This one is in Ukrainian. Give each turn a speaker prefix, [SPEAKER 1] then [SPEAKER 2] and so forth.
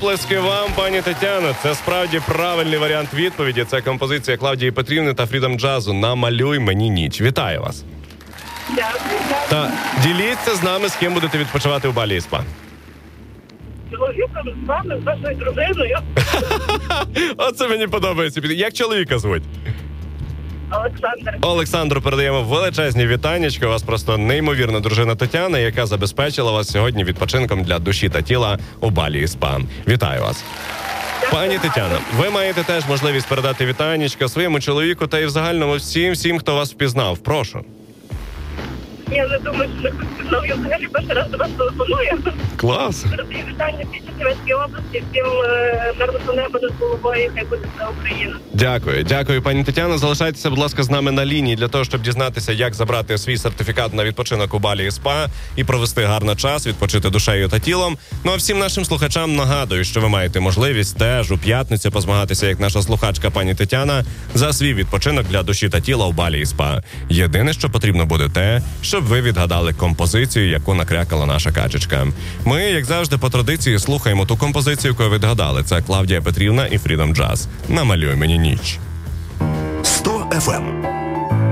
[SPEAKER 1] Оплески вам, пані Тетяно. Це справді правильний варіант відповіді. Це композиція Клавдії Петрівни та Freedom Jazz «Намалюй мені ніч». Вітаю вас.
[SPEAKER 2] Дякую.
[SPEAKER 1] Та діліться з нами, з ким будете відпочивати у Балі і Спа.
[SPEAKER 2] Чоловіком з вами, з вашою дружиною.
[SPEAKER 1] Оце мені подобається. Як чоловіка звуть?
[SPEAKER 2] Олександр.
[SPEAKER 1] Олександру передаємо величезні вітаннячка. У вас просто неймовірна дружина Тетяна, яка забезпечила вас сьогодні відпочинком для душі та тіла у Балі і Спа. Вітаю вас. Пані Тетяно, ви маєте теж можливість передати вітанечка своєму чоловіку та і в загальному всім, хто вас впізнав. Прошу.
[SPEAKER 2] Я не думаю, що я взагалі перший раз до вас телефоную.
[SPEAKER 1] Клас.
[SPEAKER 2] Передаю вітання всій Чернівецькій області, всім мирного неба над головою, хай буде вся Україна.
[SPEAKER 1] Дякую, пані Тетяно. Залишайтеся, будь ласка, з нами на лінії для того, щоб дізнатися, як забрати свій сертифікат на відпочинок у Балі і Спа і провести гарний час, відпочити душею та тілом. Ну а всім нашим слухачам нагадую, що ви маєте можливість теж у п'ятницю позмагатися, як наша слухачка пані Тетяна, за свій відпочинок для душі та тіла у Балі і Спа. Єдине, що потрібно буде те, щоб ви відгадали композицію, яку накрякала наша качечка. Ми, як завжди, по традиції слухаємо ту композицію, яку ви відгадали. Це Клавдія Петрівна і Freedom Jazz. «Намалюй мені ніч».
[SPEAKER 3] 100 FM.